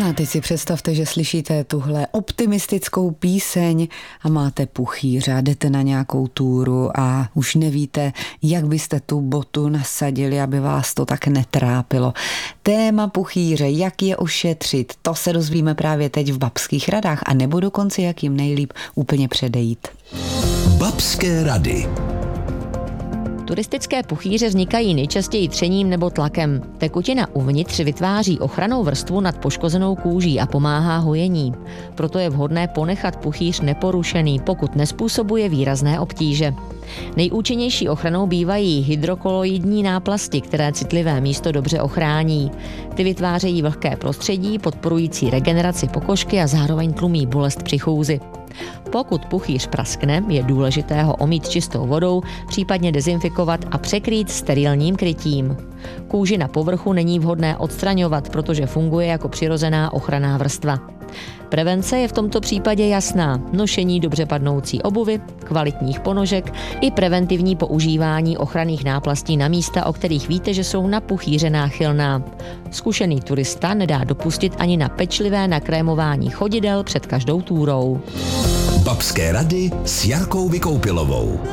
No a teď si představte, že slyšíte tuhle optimistickou píseň a máte puchýře a jdete na nějakou túru a už nevíte, jak byste tu botu nasadili, aby vás to tak netrápilo. Téma puchýře, jak je ošetřit, to se dozvíme právě teď v Babských radách a nebo dokonce, jak jim nejlíp úplně předejít. Babské rady. Turistické puchýře vznikají nejčastěji třením nebo tlakem. Tekutina uvnitř vytváří ochrannou vrstvu nad poškozenou kůží a pomáhá hojení. Proto je vhodné ponechat puchýř neporušený, pokud nezpůsobuje výrazné obtíže. Nejúčinnější ochranou bývají hydrokoloidní náplasti, které citlivé místo dobře ochrání. Ty vytvářejí vlhké prostředí, podporující regeneraci pokožky a zároveň tlumí bolest při chůzi. Pokud puchýř praskne, je důležité ho omýt čistou vodou, případně dezinfikovat a překrýt sterilním krytím. Kůži na povrchu není vhodné odstraňovat, protože funguje jako přirozená ochranná vrstva. Prevence je v tomto případě jasná. Nošení dobře padnoucí obuvy, kvalitních ponožek i preventivní používání ochranných náplastí na místa, o kterých víte, že jsou na puchýře náchylná. Zkušený turista nedá dopustit ani na pečlivé nakrémování chodidel před každou túrou. Babské rady s Jarkou Vykoupilovou.